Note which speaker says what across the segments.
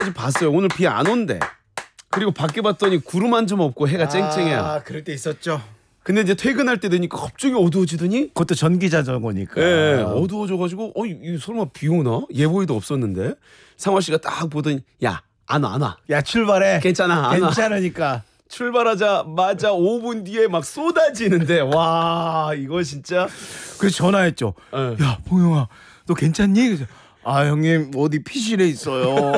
Speaker 1: 봤어요. 오늘 비 안 온대. 그리고 밖에 봤더니 구름 한 점 없고 해가 쨍쨍해요.
Speaker 2: 아, 그럴 때 있었죠.
Speaker 1: 근데 이제 퇴근할 때 되니까 갑자기 어두워지더니
Speaker 2: 그것도 전기 자전거니까.
Speaker 1: 예, 어두워져가지고 이 설마 비 오나? 예보에도 없었는데 상화 씨가 딱 보더니 야, 안 와.
Speaker 2: 야, 출발해.
Speaker 1: 괜찮아, 안 와.
Speaker 2: 괜찮으니까.
Speaker 1: 출발하자마자 5분 뒤에 막 쏟아지는데 와 이거 진짜.
Speaker 2: 그래서 전화했죠.
Speaker 1: 예.
Speaker 2: 야, 봉영아, 너 괜찮니? 그래서 아, 형님 어디 피실에 있어요.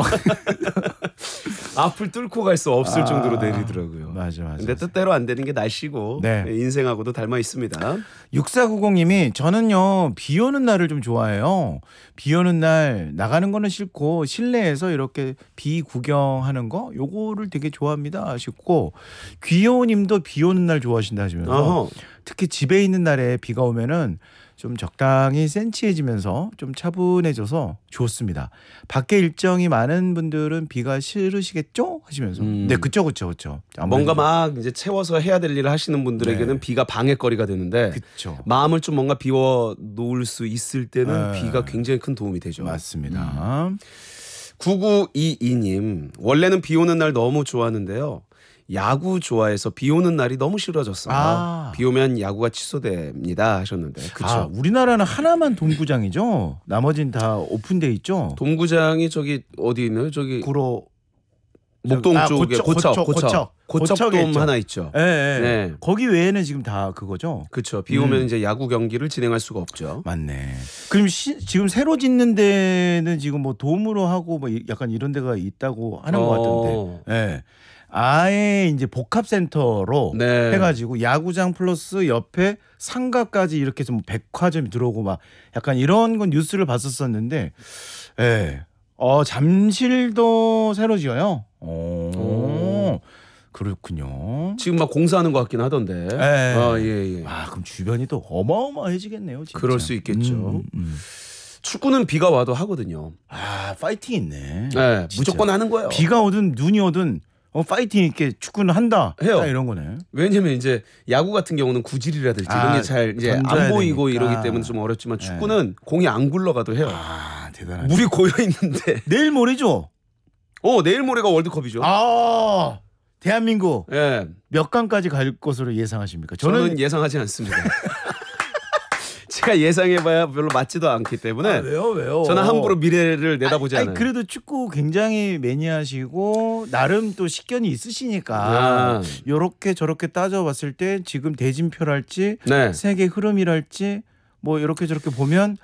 Speaker 1: 앞을 뚫고 갈 수 없을 정도로 내리더라고요.
Speaker 2: 맞아.
Speaker 1: 근데 뜻대로 안 되는 게 날씨고
Speaker 2: 네.
Speaker 1: 인생하고도 닮아 있습니다.
Speaker 2: 6490님이 저는요 비 오는 날을 좀 좋아해요. 비 오는 날 나가는 거는 싫고 실내에서 이렇게 비 구경하는 거 요거를 되게 좋아합니다 하셨고, 귀여우님도 비 오는 날 좋아하신다 하시면서
Speaker 1: 어허.
Speaker 2: 특히 집에 있는 날에 비가 오면은 좀 적당히 센치해지면서 좀 차분해져서 좋습니다. 밖에 일정이 많은 분들은 비가 싫으시겠죠? 하시면서 네, 그쵸.
Speaker 1: 뭔가 막 이제 채워서 해야 될 일을 하시는 분들에게는
Speaker 2: 네.
Speaker 1: 비가 방해거리가 되는데
Speaker 2: 그쵸.
Speaker 1: 마음을 좀 뭔가 비워 놓을 수 있을 때는
Speaker 2: 네.
Speaker 1: 비가 굉장히 큰 도움이 되죠.
Speaker 2: 맞습니다.
Speaker 1: 9922님 원래는 비 오는 날 너무 좋아하는데요. 야구 좋아해서 비 오는 날이 너무 싫어졌어요.
Speaker 2: 아.
Speaker 1: 비 오면 야구가 취소됩니다 하셨는데 그쵸.
Speaker 2: 아, 우리나라는 하나만 돔구장이죠. 나머지는 다 오픈돼 있죠.
Speaker 1: 돔구장이 저기 어디 있나요? 저기
Speaker 2: 구로
Speaker 1: 목동 쪽에
Speaker 2: 고척.
Speaker 1: 고척돔
Speaker 2: 고척이겠죠.
Speaker 1: 하나 있죠.
Speaker 2: 예.
Speaker 1: 네.
Speaker 2: 거기 외에는 지금 다 그거죠.
Speaker 1: 그렇죠. 비 오면 이제 야구 경기를 진행할 수가 없죠.
Speaker 2: 맞네. 그럼 지금 새로 짓는 데는 지금 뭐 돔으로 하고 뭐 약간 이런 데가 있다고 하는 것 같던데. 예. 아예 이제 복합센터로
Speaker 1: 네.
Speaker 2: 해가지고 야구장 플러스 옆에 상가까지 이렇게 해서 뭐 백화점이 들어오고 막 약간 이런 건 뉴스를 봤었었는데, 예. 잠실도 새로 지어요. 그렇군요.
Speaker 1: 지금 막 공사하는 것 같긴 하던데. 예.
Speaker 2: 아, 그럼 주변이 또 어마어마해지겠네요. 진짜.
Speaker 1: 그럴 수 있겠죠. 축구는 비가 와도 하거든요.
Speaker 2: 아, 파이팅 있네.
Speaker 1: 네,
Speaker 2: 진짜.
Speaker 1: 무조건 하는 거예요.
Speaker 2: 비가 오든 눈이 오든 파이팅 있게 축구는 한다.
Speaker 1: 해요.
Speaker 2: 딱 이런 거네.
Speaker 1: 왜냐면 이제 야구 같은 경우는 구질이라든지 이런 게 잘 이제 안 보이고
Speaker 2: 되니까.
Speaker 1: 이러기 때문에 좀 어렵지만 축구는 공이 안 굴러가도 해요.
Speaker 2: 아, 대단하네.
Speaker 1: 물이 고여 있는데.
Speaker 2: 내일 모레죠?
Speaker 1: 내일 모레가 월드컵이죠.
Speaker 2: 아, 대한민국
Speaker 1: 예.
Speaker 2: 몇 강까지 갈 것으로 예상하십니까?
Speaker 1: 저는 예상하지 않습니다. 제가 예상해봐야 별로 맞지도 않기 때문에.
Speaker 2: 왜요?
Speaker 1: 저는 함부로 미래를 내다보지 않아요.
Speaker 2: 그래도 축구 굉장히 매니아시고 나름 또 식견이 있으시니까 요렇게 저렇게 따져봤을 때 지금 대진표랄지
Speaker 1: 네.
Speaker 2: 세계 흐름이랄지 뭐 이렇게 저렇게 보면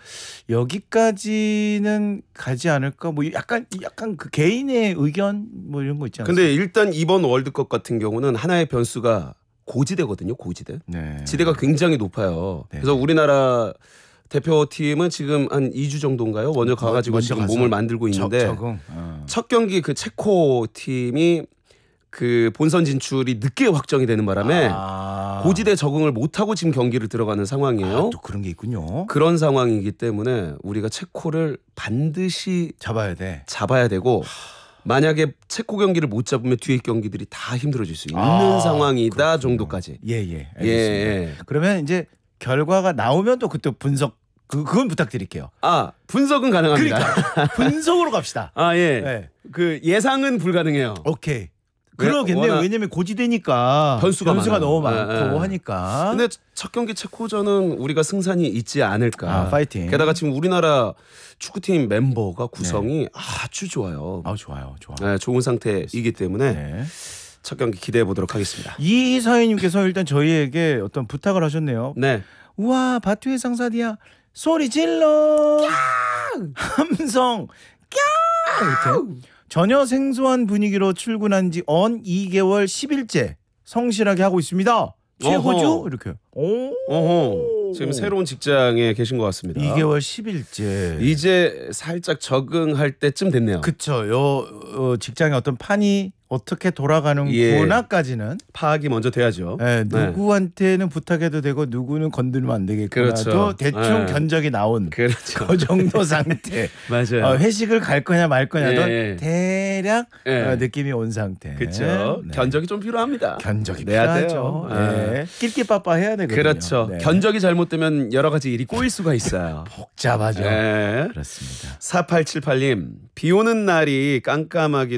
Speaker 2: 여기까지는 가지 않을까, 뭐 약간 그 개인의 의견 뭐 이런 거 있지 않습니까?
Speaker 1: 근데 일단 이번 월드컵 같은 경우는 하나의 변수가 고지대거든요. 고지대.
Speaker 2: 네.
Speaker 1: 지대가 굉장히 높아요.
Speaker 2: 네.
Speaker 1: 그래서 우리나라 대표팀은 지금 한 2주 정도인가요? 먼저 가가지고
Speaker 2: 먼저
Speaker 1: 지금
Speaker 2: 가서
Speaker 1: 몸을 만들고 있는데
Speaker 2: 적응.
Speaker 1: 첫 경기 그 체코 팀이 그 본선 진출이 늦게 확정이 되는 바람에 고지대 적응을 못하고 지금 경기를 들어가는 상황이에요.
Speaker 2: 또 그런 게 있군요.
Speaker 1: 그런 상황이기 때문에 우리가 체코를 반드시 잡아야 되고 만약에 체코 경기를 못 잡으면 뒤에 경기들이 다 힘들어질 수 있는 상황이다.
Speaker 2: 그렇군요.
Speaker 1: 정도까지.
Speaker 2: 예. 알겠습니다. 그러면 이제 결과가 나오면 또 그때 분석 그건 부탁드릴게요.
Speaker 1: 분석은 가능합니다.
Speaker 2: 그러니까 분석으로 갑시다.
Speaker 1: 예.
Speaker 2: 네.
Speaker 1: 그 예상은 불가능해요.
Speaker 2: 오케이. 그러겠네요. 왜냐면 고지대니까
Speaker 1: 변수가
Speaker 2: 너무 많고
Speaker 1: 예.
Speaker 2: 하니까.
Speaker 1: 근데 첫 경기 체코전은 우리가 승산이 있지 않을까.
Speaker 2: 파이팅.
Speaker 1: 게다가 지금 우리나라 축구팀 멤버가 구성이 아주 좋아요.
Speaker 2: 좋아요.
Speaker 1: 네, 좋은 상태이기 때문에
Speaker 2: 네.
Speaker 1: 첫 경기 기대해 보도록 하겠습니다.
Speaker 2: 이사회님께서 일단 저희에게 어떤 부탁을 하셨네요.
Speaker 1: 네.
Speaker 2: 우와, 바투의 상사디야, 소리 질러. 함성. 이렇게. 전혀 생소한 분위기로 출근한 지 언 2개월 10일째 성실하게 하고 있습니다. 최고죠?
Speaker 1: 어허.
Speaker 2: 이렇게.
Speaker 1: 지금 새로운 직장에 계신 것 같습니다.
Speaker 2: 2개월 10일째.
Speaker 1: 이제 살짝 적응할 때쯤 됐네요.
Speaker 2: 그쵸. 직장의 어떤 판이 어떻게 돌아가는
Speaker 1: 예.
Speaker 2: 구나까지는
Speaker 1: 파악이 먼저 돼야죠.
Speaker 2: 네, 누구한테는 부탁해도 되고 누구는 건들면 안 되겠구나도
Speaker 1: 그렇죠.
Speaker 2: 대충
Speaker 1: 네.
Speaker 2: 견적이 나온
Speaker 1: 그렇죠.
Speaker 2: 그 정도 상태.
Speaker 1: 맞아요.
Speaker 2: 회식을 갈 거냐 말 거냐도
Speaker 1: 예.
Speaker 2: 대략
Speaker 1: 예.
Speaker 2: 느낌이 온 상태.
Speaker 1: 그렇죠.
Speaker 2: 네.
Speaker 1: 견적이 좀 필요합니다.
Speaker 2: 견적이
Speaker 1: 내야
Speaker 2: 필요하죠.
Speaker 1: 돼요.
Speaker 2: 네. 낄끼빠빠 해야 되거든요.
Speaker 1: 그렇죠.
Speaker 2: 네.
Speaker 1: 견적이 잘못되면 여러 가지 일이 꼬일 수가 있어요.
Speaker 2: 복잡하죠.
Speaker 1: 네.
Speaker 2: 그렇습니다.
Speaker 1: 4878님, 비 오는 날이 깜깜하기